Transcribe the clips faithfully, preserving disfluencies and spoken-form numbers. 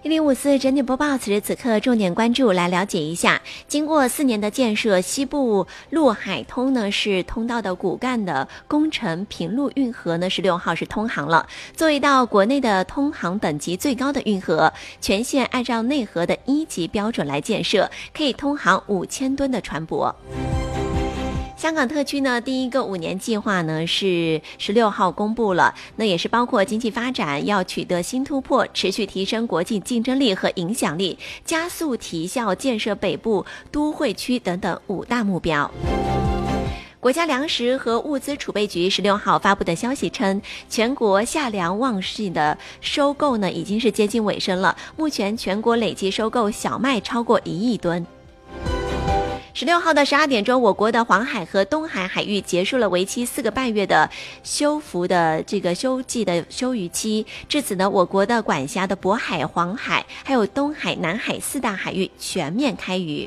一零五四整点播报，此时此刻重点关注，来了解一下。经过四年的建设，西部陆海通呢是通道的骨干的工程平陆运河呢，十六号是通航了。作为到国内的通航等级最高的运河，全线按照内河的一级标准来建设，可以通航五千吨的船舶。香港特区呢，第一个五年计划呢是十六号公布了，那也是包括经济发展要取得新突破，持续提升国际竞争力和影响力，加速提效建设北部都会区等等五大目标。国家粮食和物资储备局十六号发布的消息称，全国夏粮旺季的收购呢已经是接近尾声了，目前全国累计收购小麦超过一亿吨。十六号的十二点钟，我国的黄海和东海海域结束了为期四个半月的休渔的这个休季的休渔期。至此呢，我国的管辖的渤海、黄海还有东海、南海四大海域全面开渔。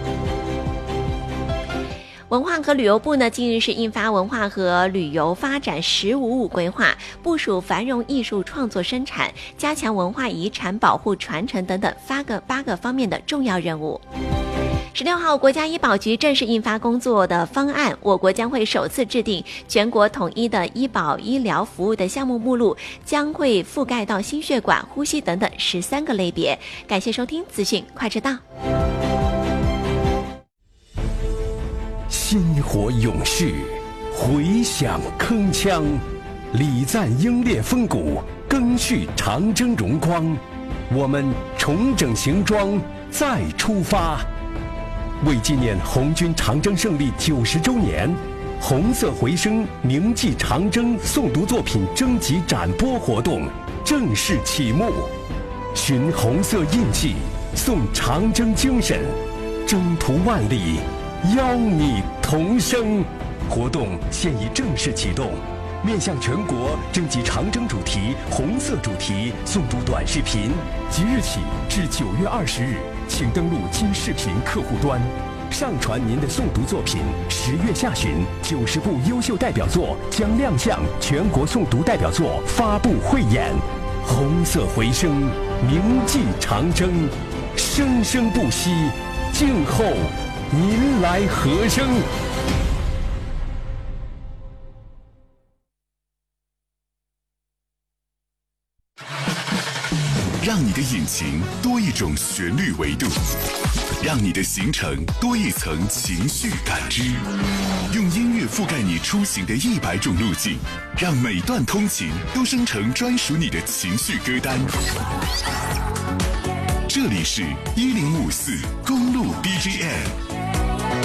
文化和旅游部呢，近日是印发文化和旅游发展“十五五”规划，部署繁荣艺术创作生产，加强文化遗产保护传承等等八个八个方面的重要任务。十六号，国家医保局正式印发工作的方案，我国将会首次制定全国统一的医保医疗服务的项目目录，将会覆盖到心血管、呼吸等等十三个类别。感谢收听资讯快车道。 薪火勇士，回响铿锵，礼赞英烈风骨，赓续长征荣光。我们重整行装，再出发。为纪念红军长征胜利九十周年，红色回声铭记长征诵读作品征集展播活动正式启幕。寻红色印记，颂长征精神，征途万里，邀你同生。活动现已正式启动，面向全国征集长征主题、红色主题诵读短视频，即日起至九月二十日，请登录今视频客户端，上传您的诵读作品。十月下旬，九十部优秀代表作将亮相全国诵读代表作发布汇演。红色回声，铭记长征，生生不息，静候您来和声。 让你的引擎多一种旋律维度，让你的行程多一层情绪感知，用音乐覆盖你出行的一百种路径，让每段通勤都生成专属你的情绪歌单。这里是一零五四公路 B G M。